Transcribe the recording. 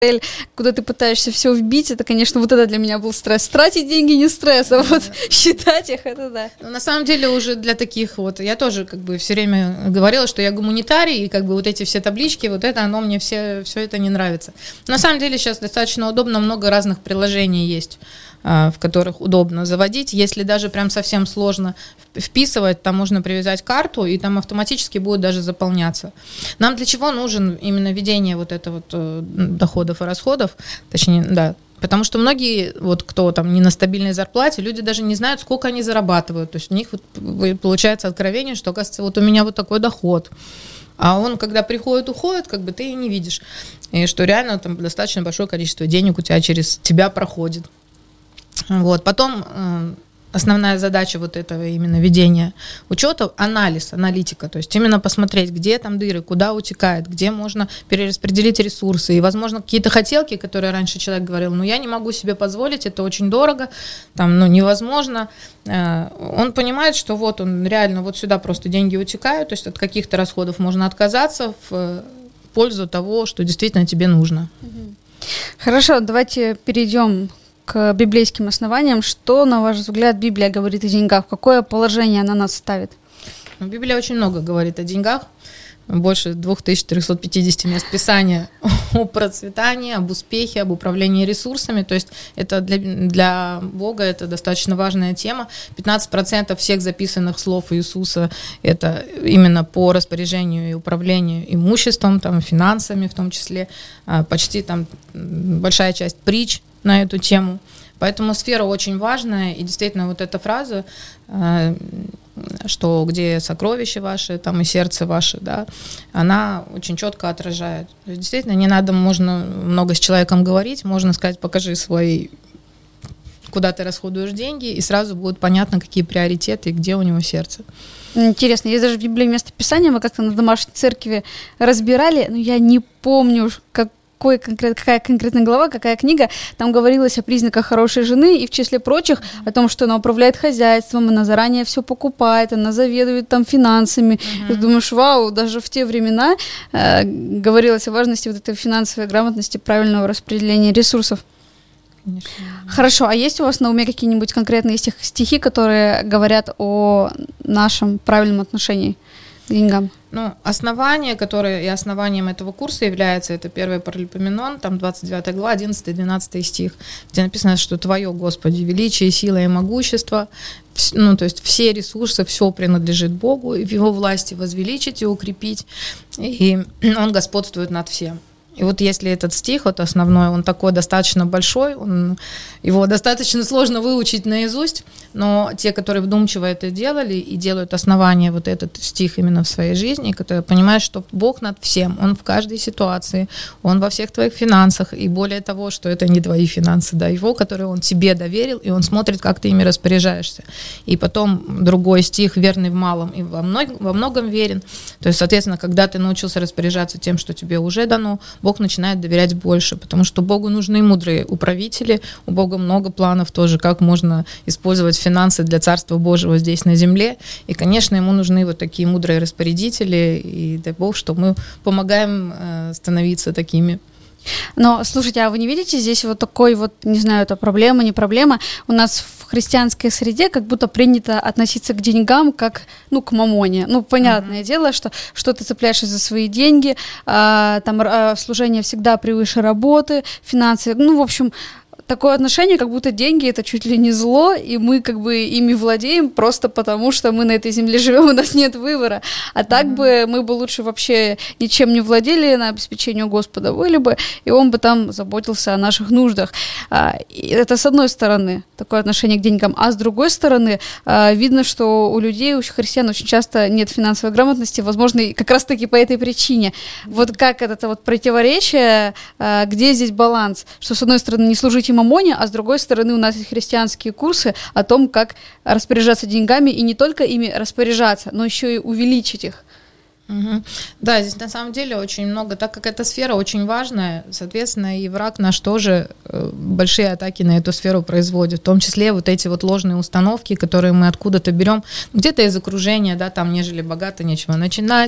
куда ты пытаешься все вбить, это, конечно, вот это для меня был стресс. Тратить деньги не стресс, а вот считать их, это да. На самом деле уже для таких вот, я тоже как бы все время говорила, что я гуманитарий, и как бы вот эти все таблички, вот это, оно мне все это не нравится. На самом деле сейчас достаточно удобно, много разных приложений есть, в которых удобно заводить. Если даже прям совсем сложно вписывать, там можно привязать карту, и там автоматически будет даже заполняться. Нам для чего нужен именно ведение вот этого вот доходов и расходов, точнее, да, потому что многие, вот кто там не на стабильной зарплате, люди даже не знают, сколько они зарабатывают. То есть у них вот получается откровение, что, оказывается, вот у меня вот такой доход. А он, когда приходит, уходит, как бы ты и не видишь. И что реально там достаточно большое количество денег у тебя через тебя проходит. Вот. Потом основная задача вот этого именно ведения учета — анализ, аналитика. То есть именно посмотреть, где там дыры, куда утекает, где можно перераспределить ресурсы. И, возможно, какие-то хотелки, которые раньше человек говорил, ну, я не могу себе позволить, это очень дорого, там, ну, невозможно. Он понимает, что вот он реально вот сюда просто деньги утекают, то есть от каких-то расходов можно отказаться в пользу того, что действительно тебе нужно. Хорошо, давайте перейдем к библейским основаниям. Что, на ваш взгляд, Библия говорит о деньгах? В какое положение она нас ставит? Библия очень много говорит о деньгах. Больше 2350 мест Писания о процветании, об успехе, об управлении ресурсами. То есть это для Бога это достаточно важная тема. 15% всех записанных слов Иисуса — это именно по распоряжению и управлению имуществом, там, финансами в том числе. Почти там большая часть притч на эту тему. Поэтому сфера очень важная, и действительно вот эта фраза, что где сокровища ваши, там и сердце ваше, да, она очень четко отражает. То есть, действительно, не надо, можно много с человеком говорить, можно сказать, покажи свой, куда ты расходуешь деньги, и сразу будет понятно, какие приоритеты и где у него сердце. Интересно, есть даже в Библии место Писания, мы как-то на домашней церкви разбирали, но я не помню, какая конкретная глава, какая книга, там говорилось о признаках хорошей жены, и в числе прочих о том, что она управляет хозяйством, она заранее все покупает, она заведует там финансами. Ты думаешь, вау, даже в те времена говорилось о важности вот этой финансовой грамотности, правильного распределения ресурсов. Конечно. Хорошо, а есть у вас на уме какие-нибудь конкретные стихи, которые говорят о нашем правильном отношении к деньгам? Ну, основание, которое и основанием этого курса является, это 1 Паралипоменон, там 29 глава, 11-12 стих, где написано, что «Твое, Господи, величие, сила и могущество», ну, то есть все ресурсы, все принадлежит Богу, и в Его власти возвеличить и укрепить, и Он господствует над всем. И вот если этот стих, вот основной, он такой достаточно большой, его достаточно сложно выучить наизусть, но те, которые вдумчиво это делали и делают основание вот этот стих именно в своей жизни, которые понимают, что Бог над всем, Он в каждой ситуации, Он во всех твоих финансах, и более того, что это не твои финансы, да, Его, которые Он тебе доверил, и Он смотрит, как ты ими распоряжаешься. И потом другой стих, верный в малом и во многом верен. То есть, соответственно, когда ты научился распоряжаться тем, что тебе уже дано, Бог начинает доверять больше, потому что Богу нужны мудрые управители, у Бога много планов тоже, как можно использовать финансы для Царства Божьего здесь на земле, и, конечно, Ему нужны вот такие мудрые распорядители, и дай Бог, что мы помогаем становиться такими. Но, слушайте, а вы не видите здесь вот такой вот, не знаю, это проблема, не проблема, у нас в христианской среде как будто принято относиться к деньгам как, ну, к мамоне. Ну, понятное дело, что ты цепляешься за свои деньги, там служение всегда превыше работы, финансы, ну, в общем, такое отношение, как будто деньги — это чуть ли не зло, и мы как бы ими владеем просто потому, что мы на этой земле живем, у нас нет выбора. А так бы мы бы лучше вообще ничем не владели, на обеспечение Господа были бы, и Он бы там заботился о наших нуждах. И это с одной стороны такое отношение к деньгам, а с другой стороны видно, что у людей, у христиан очень часто нет финансовой грамотности, возможно, как раз-таки по этой причине. Вот как это вот противоречие, где здесь баланс, что с одной стороны не служите мамоне, а с другой стороны у нас есть христианские курсы о том, как распоряжаться деньгами, и не только ими распоряжаться, но еще и увеличить их. Да, здесь на самом деле очень много, так как эта сфера очень важная, соответственно, и враг наш тоже большие атаки на эту сферу производит, в том числе вот эти вот ложные установки, которые мы откуда-то берем, где-то из окружения, да, там, нежели богато, нечего начинать,